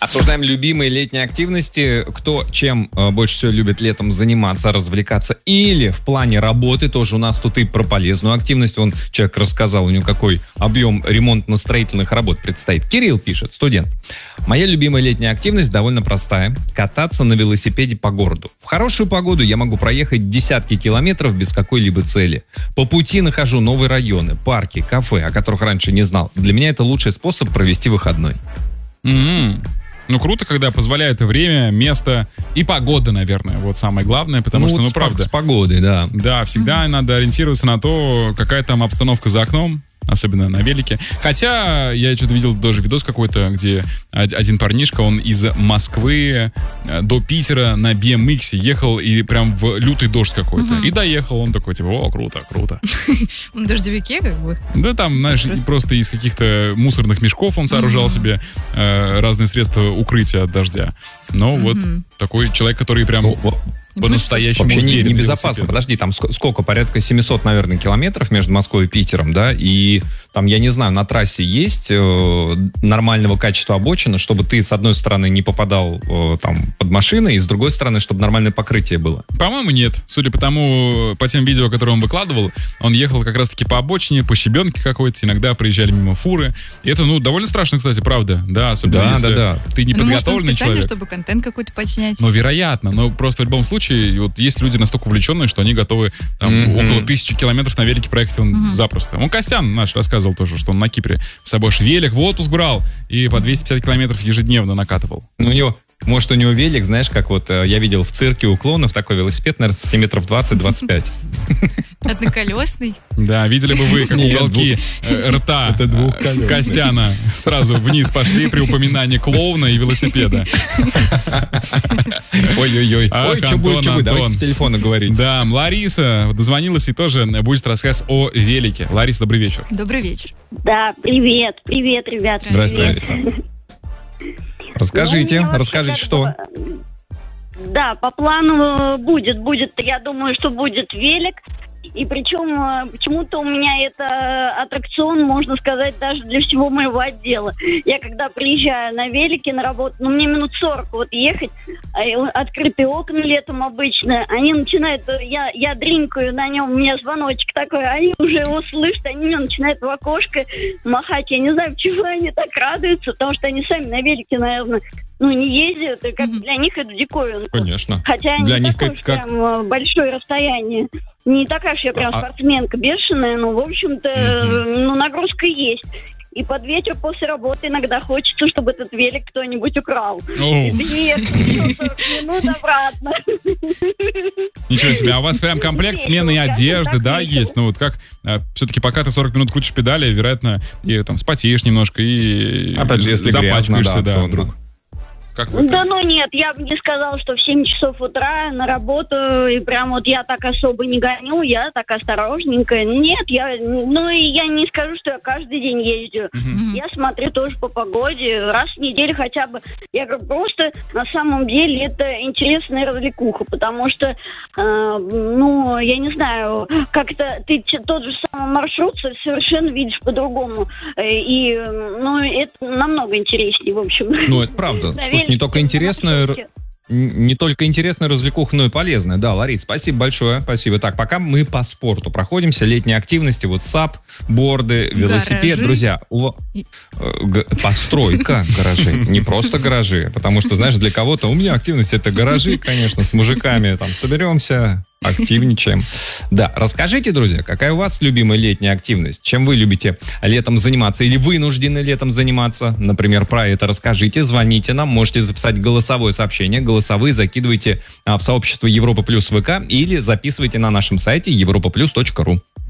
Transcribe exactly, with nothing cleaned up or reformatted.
Обсуждаем любимые летние активности. Кто чем э, больше всего любит летом заниматься, развлекаться. Или в плане работы тоже у нас тут и про полезную активность. Вон человек рассказал, у него какой объем ремонтно-строительных работ предстоит. Кирилл пишет, студент. Моя любимая летняя активность довольно простая. Кататься на велосипеде по городу. В хорошую погоду я могу проехать десятки километров без какой-либо цели. По пути нахожу новые районы, парки, кафе, о которых раньше не знал. Для меня это лучший способ провести выходной. Mm-hmm. Ну, круто, когда позволяет время, место и погода, наверное, вот самое главное, потому ну, что, вот ну, с, правда. С погодой, да. Да, всегда mm-hmm. надо ориентироваться на то, какая там обстановка за окном, особенно на велике. Хотя я что-то видел тоже видос какой-то, где один парнишка, он из Москвы до Питера на би эм икс ехал и прям в лютый дождь какой-то. Угу. И доехал, он такой, типа, о, круто, круто. На дождевике как бы? Да, там, знаешь, просто из каких-то мусорных мешков он сооружал себе разные средства укрытия от дождя. Но вот такой человек, который прям... По-настоящему вообще не, небезопасно. Подожди, там сколько? Порядка семьсот, наверное, километров между Москвой и Питером, да? И там, я не знаю, на трассе есть э, нормального качества обочина, чтобы ты, с одной стороны, не попадал э, там под машины, и с другой стороны, чтобы нормальное покрытие было? По-моему, нет. Судя по тому, по тем видео, которые он выкладывал, он ехал как раз-таки по обочине, по щебенке какой-то, иногда проезжали мимо фуры. И это, ну, довольно страшно, кстати, правда. Да, особенно да, если да, да. ты не ну, подготовленный может, он человек. чтобы контент какой-то подснять. Ну, вероятно. Но просто в любом случае вот есть люди настолько увлеченные, что они готовы там, mm-hmm. около тысячи километров на велике проехать он mm-hmm. запросто. Он Костян наш рассказывал тоже, что он на Кипре с собой аж велик в отпуск брал и по двести пятьдесят километров ежедневно накатывал. Ну, у него, может, у него велик, знаешь, как вот я видел в цирке у клоунов такой велосипед, наверное, сантиметров двадцать-двадцать пять. Одноколесный? Да, видели бы вы, как уголки рта Костяна сразу вниз пошли при упоминании клоуна и велосипеда. Ой-ой-ой. Ой, что будет, что будет, давайте по телефону говорить. Да, Лариса дозвонилась и тоже будет рассказ о велике. Лариса, добрый вечер. Добрый вечер. Да, привет, привет, ребят. Здравствуйте, Лариса. Расскажите, ну, расскажите, что... Да, по плану будет, будет, я думаю, что будет велик. И причем почему-то у меня это аттракцион, можно сказать, даже для всего моего отдела. Я когда приезжаю на велике на работу, ну мне минут сорок вот ехать, открытые окна летом обычно, они начинают, я, я дринкаю на нем, у меня звоночек такой, они уже его слышат, они мне начинают в окошко махать. Я не знаю, почему они так радуются, потому что они сами на велике, наверное, ну, не ездят, и как для них это диковинка. Конечно. Хотя для не них такое как, как... прям большое расстояние. Не такая же я прям а... спортсменка бешеная, но, в общем-то, uh-huh. ну, нагрузка есть. И под вечер после работы иногда хочется, чтобы этот велик кто-нибудь украл. Oh. сорок минут обратно. Ничего себе, а у вас прям комплект смены одежды, да, есть? Ну вот как, все-таки пока ты сорок минут крутишь педали, вероятно, и там спотеешь немножко, и запачкаешься, да, вдруг. Как вы да ну нет, я бы не сказала, что в семь часов утра на работу, и прям вот я так особо не гоню, я так осторожненькая. Нет, я, ну и я не скажу, что я каждый день езжу. Mm-hmm. Я смотрю тоже по погоде, раз в неделю хотя бы. Я говорю, просто на самом деле это интересная развлекуха, потому что, э, ну, я не знаю, как-то ты тот же самый маршрут совершенно видишь по-другому. И, ну, это намного интереснее, в общем. Ну, это правда. Слушай, не только интересную, не только интересную развлекуху, но и полезную. Да, Ларис, спасибо большое. Спасибо. Так, пока мы по спорту проходимся, летние активности, вот САП, борды, велосипед. Гаражи. Друзья, у... Г... постройка гаражей, не просто гаражи. Потому что, знаешь, для кого-то у меня активность это гаражи, конечно, с мужиками там соберемся, активничаем. Да, расскажите, друзья, какая у вас любимая летняя активность? Чем вы любите летом заниматься или вынуждены летом заниматься? Например, про это расскажите, звоните нам, можете записать голосовое сообщение, голосовые закидывайте в сообщество Европа Плюс ВК или записывайте на нашем сайте европа плюс точка ру.